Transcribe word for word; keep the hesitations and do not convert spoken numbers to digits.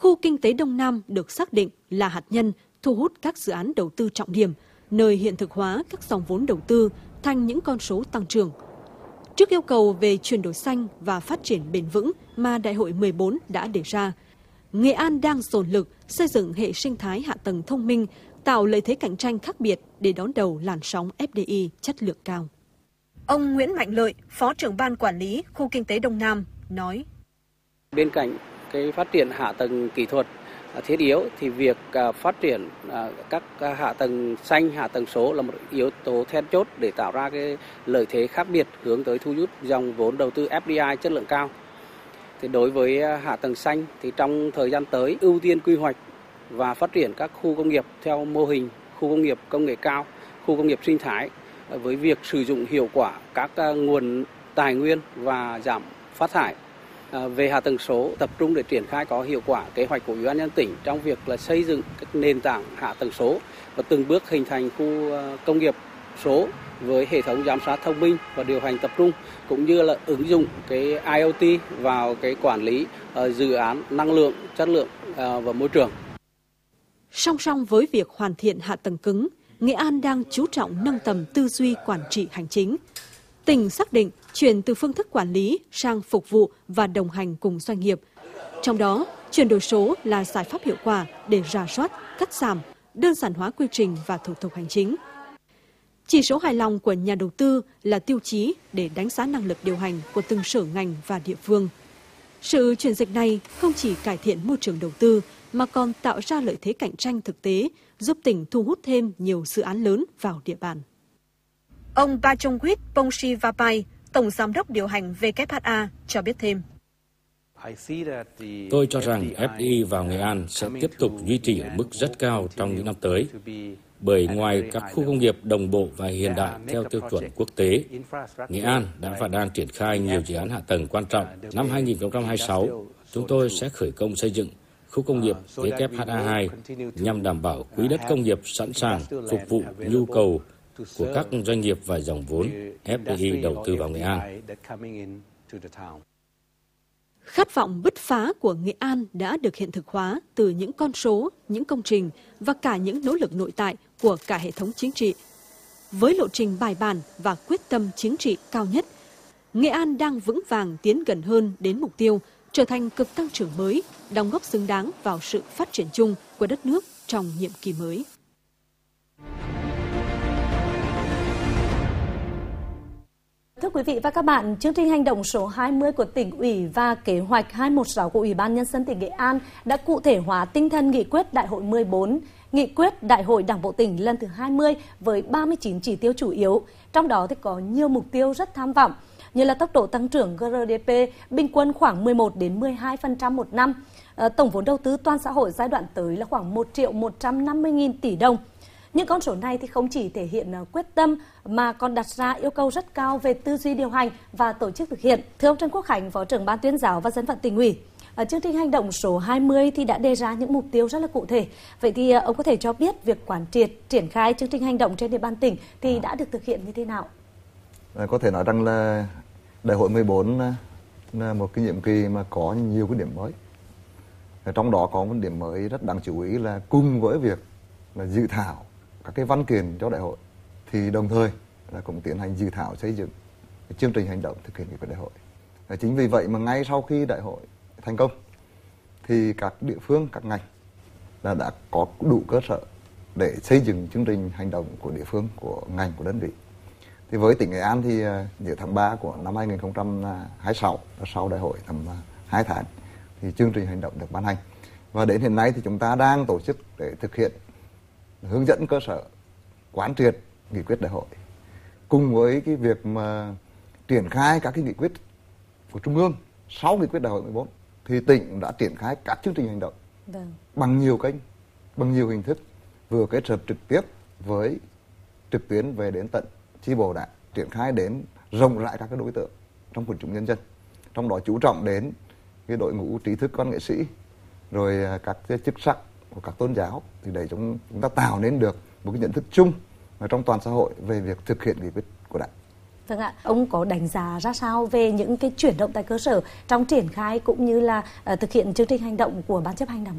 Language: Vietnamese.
khu kinh tế Đông Nam được xác định là hạt nhân thu hút các dự án đầu tư trọng điểm, nơi hiện thực hóa các dòng vốn đầu tư thành những con số tăng trưởng. Trước yêu cầu về chuyển đổi xanh và phát triển bền vững mà Đại hội mười bốn đã đề ra, Nghệ An đang dồn lực xây dựng hệ sinh thái hạ tầng thông minh, tạo lợi thế cạnh tranh khác biệt để đón đầu làn sóng ép đê i chất lượng cao. Ông Nguyễn Mạnh Lợi, Phó trưởng ban quản lý khu kinh tế Đông Nam nói: Bên cạnh cái phát triển hạ tầng kỹ thuật thiết yếu thì việc phát triển các hạ tầng xanh, hạ tầng số là một yếu tố then chốt để tạo ra cái lợi thế khác biệt hướng tới thu hút dòng vốn đầu tư ép đê i chất lượng cao. Thì đối với hạ tầng xanh thì trong thời gian tới ưu tiên quy hoạch và phát triển các khu công nghiệp theo mô hình khu công nghiệp công nghệ cao, khu công nghiệp sinh thái với việc sử dụng hiệu quả các nguồn tài nguyên và giảm phát thải. Về hạ tầng số, tập trung để triển khai có hiệu quả kế hoạch của Ủy ban nhân dân tỉnh trong việc là xây dựng các nền tảng hạ tầng số và từng bước hình thành khu công nghiệp số với hệ thống giám sát thông minh và điều hành tập trung, cũng như là ứng dụng cái i o tê vào cái quản lý dự án năng lượng, chất lượng và môi trường. Song song với việc hoàn thiện hạ tầng cứng, Nghệ An đang chú trọng nâng tầm tư duy quản trị hành chính. Tỉnh xác định chuyển từ phương thức quản lý sang phục vụ và đồng hành cùng doanh nghiệp. Trong đó, chuyển đổi số là giải pháp hiệu quả để rà soát, cắt giảm, đơn giản hóa quy trình và thủ tục hành chính. Chỉ số hài lòng của nhà đầu tư là tiêu chí để đánh giá năng lực điều hành của từng sở ngành và địa phương. Sự chuyển dịch này không chỉ cải thiện môi trường đầu tư mà còn tạo ra lợi thế cạnh tranh thực tế, giúp tỉnh thu hút thêm nhiều dự án lớn vào địa bàn. Ông Bachongwit Pongsivapai, Tổng Giám đốc điều hành vê kép hát a cho biết thêm. Tôi cho rằng ép đê i vào Nghệ An sẽ tiếp tục duy trì ở mức rất cao trong những năm tới. Bởi ngoài các khu công nghiệp đồng bộ và hiện đại theo tiêu chuẩn quốc tế, Nghệ An đã và đang triển khai nhiều dự án hạ tầng quan trọng. Năm hai nghìn không trăm hai mươi sáu, chúng tôi sẽ khởi công xây dựng khu công nghiệp vê kép hát a hai nhằm đảm bảo quỹ đất công nghiệp sẵn sàng phục vụ nhu cầu của các doanh nghiệp và dòng vốn ép đê i đầu tư vào Nghệ An. Khát vọng bứt phá của Nghệ An đã được hiện thực hóa từ những con số, những công trình và cả những nỗ lực nội tại của cả hệ thống chính trị. Với lộ trình bài bản và quyết tâm chính trị cao nhất, Nghệ An đang vững vàng tiến gần hơn đến mục tiêu trở thành cực tăng trưởng mới, đóng góp xứng đáng vào sự phát triển chung của đất nước trong nhiệm kỳ mới. Thưa quý vị và các bạn, chương trình hành động số hai mươi của tỉnh ủy và kế hoạch hai một sáu của Ủy ban Nhân dân tỉnh Nghệ An đã cụ thể hóa tinh thần nghị quyết Đại hội mười bốn, nghị quyết Đại hội Đảng bộ tỉnh lần thứ hai mươi với ba mươi chín chỉ tiêu chủ yếu. Trong đó thì có nhiều mục tiêu rất tham vọng, như là tốc độ tăng trưởng giê rờ đê pê bình quân khoảng mười một đến mười hai phần trăm một năm, tổng vốn đầu tư toàn xã hội giai đoạn tới là khoảng một triệu một trăm năm mươi nghìn tỷ đồng. Những con số này thì không chỉ thể hiện quyết tâm mà còn đặt ra yêu cầu rất cao về tư duy điều hành và tổ chức thực hiện. Thưa ông Trần Quốc Khánh, Phó trưởng Ban Tuyên giáo và Dân vận Tỉnh ủy, ở chương trình hành động số hai mươi thì đã đề ra những mục tiêu rất là cụ thể. Vậy thì ông có thể cho biết việc quán triệt, triển khai chương trình hành động trên địa bàn tỉnh thì đã được thực hiện như thế nào? Có thể nói rằng là Đại hội mười bốn là một cái nhiệm kỳ mà có nhiều cái điểm mới. Trong đó có một điểm mới rất đáng chú ý là cùng với việc là dự thảo các cái văn kiện cho đại hội thì đồng thời là cũng tiến hành dự thảo xây dựng cái chương trình hành động thực hiện nghị quyết đại hội. Và chính vì vậy mà ngay sau khi đại hội thành công thì các địa phương, các ngành là đã có đủ cơ sở để xây dựng chương trình hành động của địa phương, của ngành, của đơn vị. Thì với tỉnh Nghệ An thì giữa tháng ba của năm hai nghìn không trăm hai mươi sáu, sau đại hội tầm hai tháng thì chương trình hành động được ban hành. Và đến hiện nay thì chúng ta đang tổ chức để thực hiện hướng dẫn cơ sở quán triệt nghị quyết đại hội cùng với cái việc mà triển khai các cái nghị quyết của Trung ương sau nghị quyết đại hội mười bốn thì tỉnh đã triển khai các chương trình hành động vâng. bằng nhiều kênh, bằng nhiều hình thức, vừa kết hợp trực tiếp với trực tuyến về đến tận chi bộ đảng, triển khai đến rộng rãi các cái đối tượng trong quần chúng nhân dân, trong đó chú trọng đến cái đội ngũ trí thức văn nghệ sĩ, rồi các cái chức sắc của các tôn giáo, thì để chúng, chúng ta tạo nên được một cái nhận thức chung ở trong toàn xã hội về việc thực hiện nghị quyết của Đảng. Vâng ạ, ông có đánh giá ra sao về những cái chuyển động tại cơ sở trong triển khai cũng như là uh, thực hiện chương trình hành động của Ban chấp hành Đảng?